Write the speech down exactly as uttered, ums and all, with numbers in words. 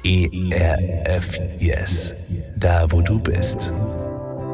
E R F Yes, da wo du bist.